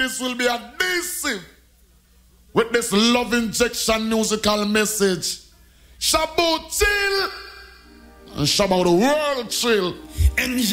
this will be adhesive with this love injection musical message. Shabbat chill and Shabbat the world chill.